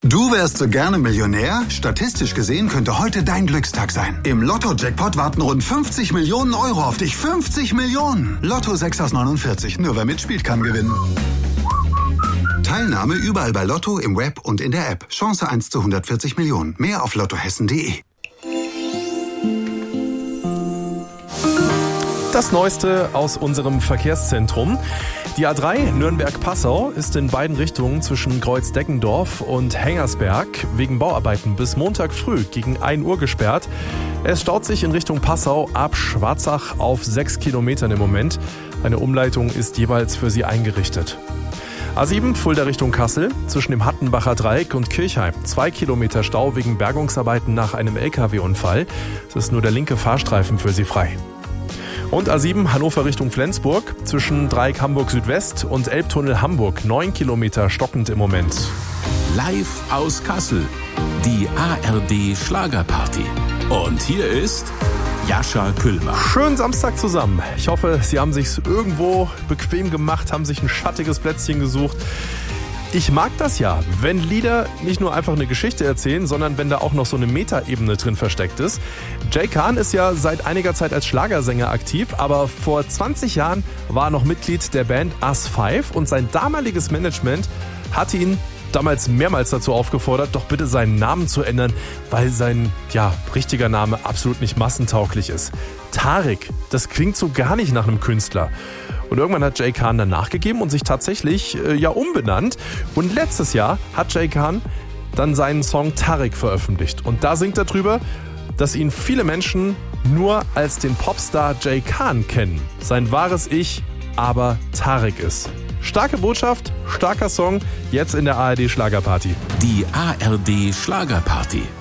Du wärst so gerne Millionär? Statistisch gesehen könnte heute dein Glückstag sein. Im Lotto-Jackpot warten rund 50 Millionen Euro auf dich. 50 Millionen! Lotto 6 aus 49. Nur wer mitspielt, kann gewinnen. Teilnahme überall bei Lotto, im Web und in der App. Chance 1 zu 140 Millionen. Mehr auf lottohessen.de. Das Neueste aus unserem Verkehrszentrum. Die A3 Nürnberg-Passau ist in beiden Richtungen zwischen Kreuz-Deckendorf und Hengersberg wegen Bauarbeiten bis Montag früh gegen 1 Uhr gesperrt. Es staut sich in Richtung Passau ab Schwarzach auf 6 Kilometern im Moment. Eine Umleitung ist jeweils für sie eingerichtet. A7 Fulda Richtung Kassel zwischen dem Hattenbacher Dreieck und Kirchheim. 2 Kilometer Stau wegen Bergungsarbeiten nach einem LKW-Unfall. Es ist nur der linke Fahrstreifen für sie frei. Und A7 Hannover Richtung Flensburg zwischen Dreieck Hamburg Südwest und Elbtunnel Hamburg. 9 Kilometer stockend im Moment. Live aus Kassel, die ARD Schlagerparty. Und hier ist Jascha Küllmann. Schönen Samstag zusammen. Ich hoffe, Sie haben sich's irgendwo bequem gemacht, haben sich ein schattiges Plätzchen gesucht. Ich mag das ja, wenn Lieder nicht nur einfach eine Geschichte erzählen, sondern wenn da auch noch so eine Metaebene drin versteckt ist. Jay Khan ist ja seit einiger Zeit als Schlagersänger aktiv, aber vor 20 Jahren war er noch Mitglied der Band Us 5 und sein damaliges Management hatte ihn damals mehrmals dazu aufgefordert, doch bitte seinen Namen zu ändern, weil sein richtiger Name absolut nicht massentauglich ist. Tarek, das klingt so gar nicht nach einem Künstler. Und irgendwann hat Jay Khan dann nachgegeben und sich tatsächlich umbenannt. Und letztes Jahr hat Jay Khan dann seinen Song Tarek veröffentlicht. Und da singt er drüber, dass ihn viele Menschen nur als den Popstar Jay Khan kennen. Sein wahres Ich aber Tarek ist. Starke Botschaft, starker Song, jetzt in der ARD Schlagerparty. Die ARD Schlagerparty.